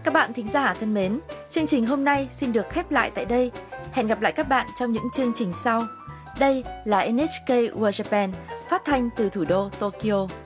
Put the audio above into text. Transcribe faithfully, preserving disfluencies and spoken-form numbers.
Các bạn thính giả thân mến, chương trình hôm nay xin được khép lại tại đây. Hẹn gặp lại các bạn trong những chương trình sau. Đây là en hát ca World Japan, phát thanh từ thủ đô Tokyo.